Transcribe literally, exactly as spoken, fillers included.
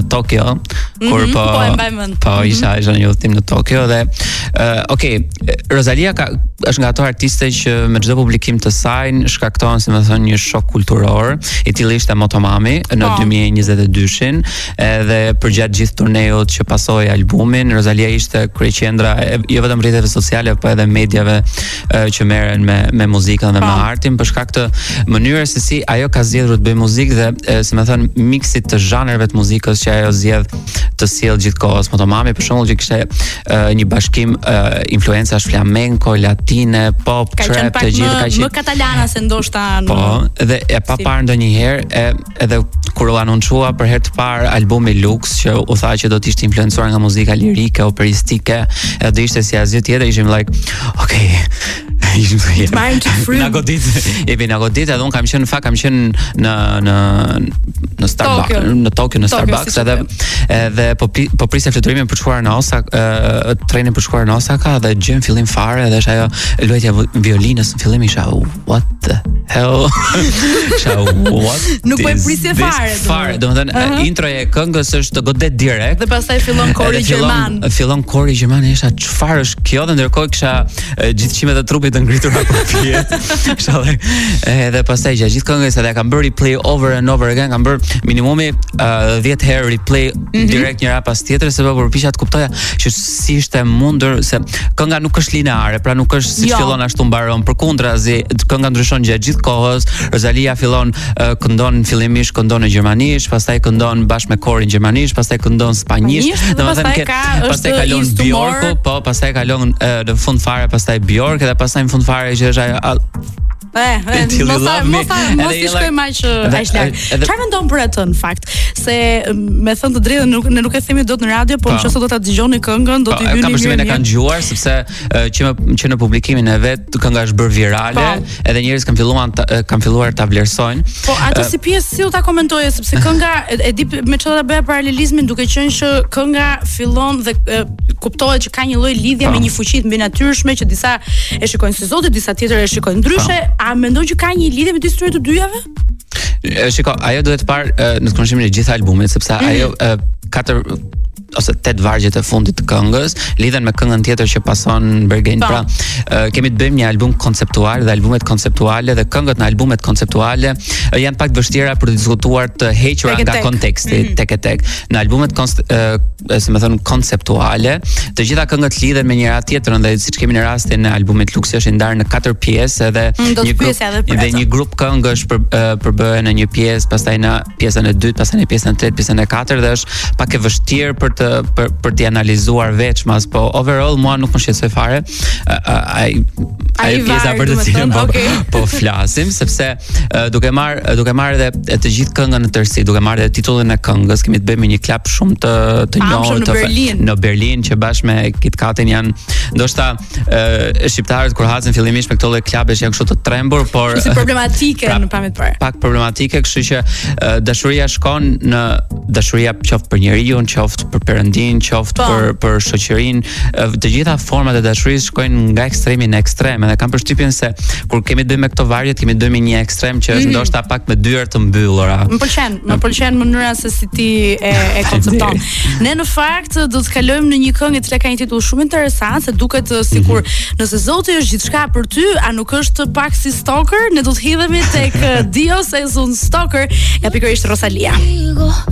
në Tokyo, kur po po e mbaj mend. Po isha isha në udhëtim në Tokyo dhe uh, okay, Rosalia ka është nga ato artiste që me çdo publikim të saj shkakton, si më thënë, një shok kulturor, i cili ishte Motomami në dy mijë e njëzet e dy-shin, edhe përgjatë gjithë turneut që pasoi albumin, Rosalia ishte kryeqendra jo vetëm rrjeteve sociale, po edhe mediave uh, që merren me me muzikën dhe me artin, për shkak të mënyrës se si ajo ka zgjedhur të bëjë muzikë dhe uh, si më thënë, miksit të zhanreve të muzikës që ajo zgjedh të sjell gjithkohës. Motomami për shembull që kishte uh, një bashkim uh, influencash flamenco, latine, pop, ka trap, të gjithë ka qenë më katalana se ndoshta në... Po, dhe e pa parë ndonjëherë, e edhe kur u anoncua për herë të parë albumi Lux, që u tha që do të ishte influencuar nga muzika lirike, operistike, edhe do ishte si asgjë tjetër, ishim like, okay, na godit, jemi na godit, edhe un kam qenë në fakt kam qenë në në në Starbucks, në Tokyo në Starbucks, edhe edhe po po prisja fluturimin për të shkuar në Osaka, trenin për të shkuar në Osaka dhe gjën fillim fare dhe është ajo luajtja violinës në fillim, isha what the hell. Isha what? Nuk po e prisje fare. Fare, domethënë introja e këngës është godet direkt. Dhe pastaj fillon kori gjerman. Fillon kori gjerman, isha çfarë është kjo, dhe ndërkohë kisha gjithë qimet e trupit të ngritur nga kufije. Isha edhe pastaj gjatë gjithë këngës edhe kam bërë replay over and over again, kam bërë minimumi dhjetë herë replay direkt njëra pas tjetrës, sepse po përpiqja të kuptoja që si ishte mundur, se kënga nuk është lineare, pra nuk është si fillon ashtu mbaron, përkundrazi kënga ndryshon gjatë gjithë kohës. Rosalia fillon uh, këndon fillimisht këndon në gjermanisht, pastaj këndon bashkë me korin gjermanisht, pastaj këndon spanjisht, domethënë ke pastaj kalon Bjorku, po pastaj kalon uh, në fund fare pastaj Bjork, edhe pastaj në fund fare që është ajo Eh, mos mos mos i shkoj më aq aq lart. Çfarë mendon për atë në fakt? Se me thënë të drejtën nuk ne nuk e themi dot në radio, por nëse do ta dëgjoni këngën do t'i vyni mirë. Kam përshtypjen e kanë dëgjuar sepse që më që në publikimin e vet kënga është bërë virale, edhe njerëzit kanë filluar kanë filluar ta vlerësojnë. Po atë si pjesë si u ta komentoje, sepse kënga e di me çfarë ta bëja paralelizmin, duke qenë që kënga fillon dhe kuptohet që ka një lloj lidhje me një fuqi të mbinatyrshme që disa e shikojnë si Zoti, disa tjetër e shikojnë ndryshe. A mendon që ka një lidhje me dy historitë të dyjave? Shiko, ajo duhet parë në këndshmimin e gjithë albumit, sepse ajo katër ose tet vargjet e fundit të këngës lidhen me këngën tjetër që pason në Bergen. Pra, uh, kemi të bëjmë një album konceptual dhe albumet konceptuale dhe këngët në albumet konceptuale uh, janë pak të vështira për të diskutuar të hequra nga konteksti, mm -hmm. tek e tek. Në albumet uh, si më thon konceptuale, të gjitha këngët lidhen me njëra tjetrën dhe siç kemi në rastin e albumit Lux është ndarë në katër pjesë edhe mm, një grup dhe një grup këngësh për uh, përbëhen në një pjesë, pastaj në pjesën e dytë, pastaj në pjesën e tretë, pjesën e katërt dhe është pak e vështirë për të për për t'i analizuar veçmas, po overall mua nuk më shqetësoi fare ai ai pjesa për të cilën po po flasim, sepse duke marr duke marr edhe të gjithë këngën në tërësi, duke marr edhe titullin e këngës, kemi të bëjmë një klap shumë të të njohur të Berlin. Në Berlin që bashkë me Kit Katin janë ndoshta shqiptarët kur hacen fillimisht me këto lloj klapesh janë kështu të trembur, por si problematike pra, në pamjet parë. Pak problematike, kështu që dashuria shkon në dashuria qoftë për njeriu, qoftë për perëndin, qoftë për për shoqërinë, të gjitha format e dashurisë shkojnë nga ekstremi në ekstrem, edhe kam përshtypjen se kur kemi të bëjmë me këto vargje, kemi të bëjmë një ekstrem që është ndoshta pak me dyert të mbyllura. Më pëlqen, më pëlqen mënyra se si ti e e koncepton. Ne në fakt do të kalojmë në një këngë që ka një titull shumë interesant, se duket sikur nëse Zoti është gjithçka për ty, a nuk është pak si Stalker? Ne do të hidhemi tek Dios es un Stalker, ja pikërisht Rosalia.